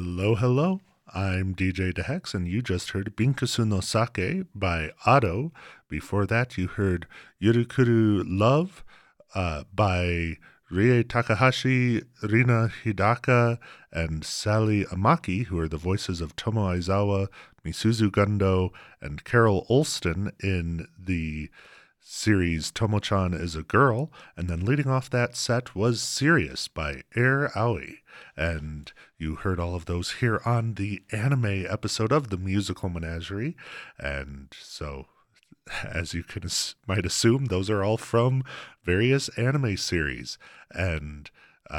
Hello, hello. I'm DJ DeHex, and you just heard Binkasu no Sake by Ado. Before that, you heard Yurukuru Love by Rie Takahashi, Rina Hidaka, and Sally Amaki, who are the voices of Tomo Aizawa, Misuzu Gundo, and Carol Olston in the series Tomo-chan is a Girl. And then leading off that set was Sirius by Air Aoi. And you heard all of those here on the anime episode of the Musical Menagerie. And so, as you might assume, those are all from various anime series. And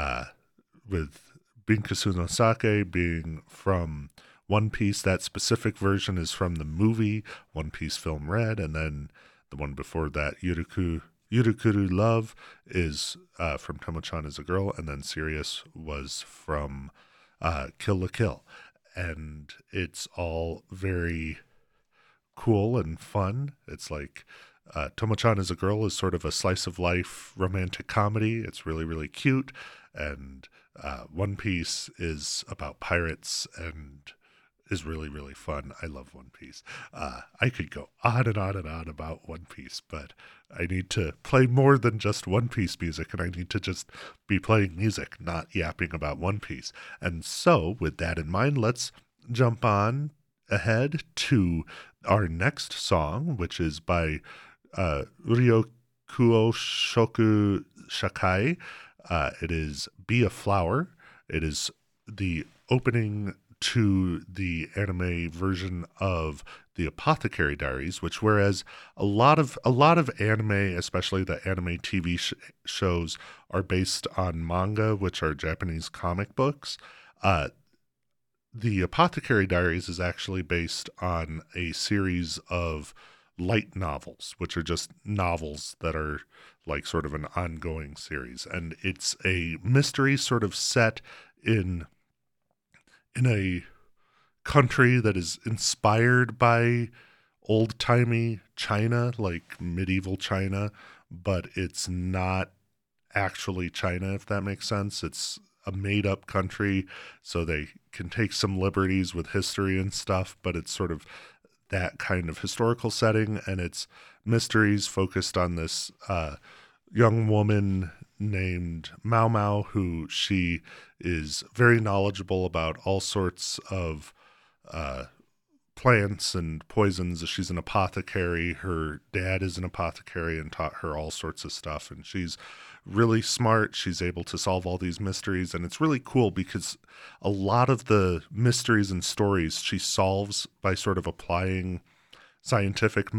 with Binkasu no Sake being from One Piece, that specific version is from the movie One Piece Film Red, and then the one before that, Yurukuru Love, is from Tomo-chan is a Girl, and then Sirius was from Kill la Kill. And it's all very cool and fun. It's like Tomo-chan is a Girl is sort of a slice of life romantic comedy. It's really, really cute. And One Piece is about pirates and is really, really fun. I love One Piece. I could go on and on and on about One Piece, but I need to play more than just One Piece music, and I need to just be playing music, not yapping about One Piece. And so, with that in mind, let's jump on ahead to our next song, which is by Ryokuo Shoku Shakai. It is Be a Flower. It is the opening to the anime version of the Apothecary Diaries, which whereas a lot of anime, especially the anime TV shows, are based on manga, which are Japanese comic books, the Apothecary Diaries is actually based on a series of light novels, which are just novels that are like sort of an ongoing series. And it's a mystery sort of set in a country that is inspired by old-timey China, like medieval China, but it's not actually China, if that makes sense. It's a made-up country, so they can take some liberties with history and stuff, but it's sort of that kind of historical setting, and it's mysteries focused on this young woman named Mao Mao, who she is very knowledgeable about all sorts of plants and poisons. She's an apothecary. Her dad is an apothecary and taught her all sorts of stuff, and she's really smart. She's able to solve all these mysteries, and it's really cool because a lot of the mysteries and stories she solves by sort of applying scientific